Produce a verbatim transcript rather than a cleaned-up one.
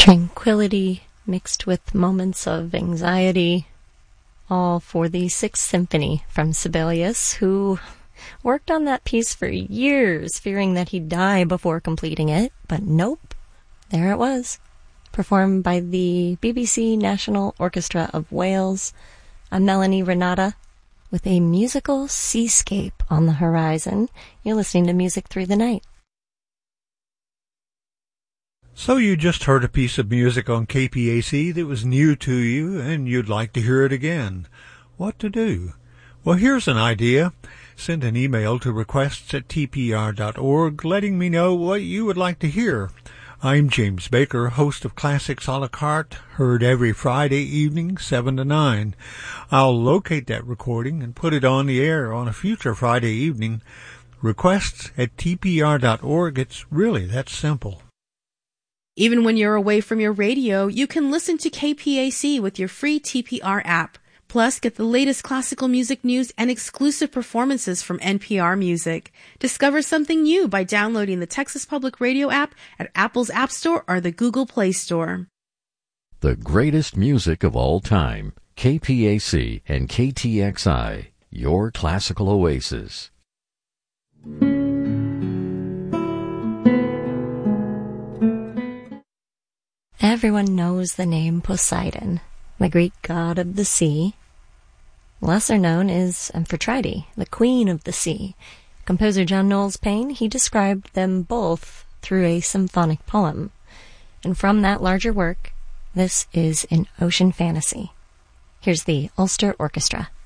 tranquility mixed with moments of anxiety, all for the Sixth Symphony from Sibelius, who worked on that piece for years, fearing that he'd die before completing it, but nope, there it was, performed by the B B C National Orchestra of Wales. I'm Melanie Renata, with a musical seascape on the horizon. You're listening to Music Through the Night. So you just heard a piece of music on K P A C that was new to you and you'd like to hear it again. What to do? Well, here's an idea. Send an email to requests at t p r dot org letting me know what you would like to hear. I'm James Baker, host of Classics a la carte, heard every Friday evening, seven to nine. I'll locate that recording and put it on the air on a future Friday evening. Requests at t p r dot org. It's really that simple. Even when you're away from your radio, you can listen to K P A C with your free T P R app. Plus, get the latest classical music news and exclusive performances from N P R Music. Discover something new by downloading the Texas Public Radio app at Apple's App Store or the Google Play Store. The greatest music of all time. K P A C and K T X I, your classical oasis. Everyone knows the name Poseidon, the Greek god of the sea. Lesser known is Amphitrite, the queen of the sea. Composer John Knowles Paine, he described them both through a symphonic poem. And from that larger work, this is an ocean fantasy. Here's the Ulster Orchestra.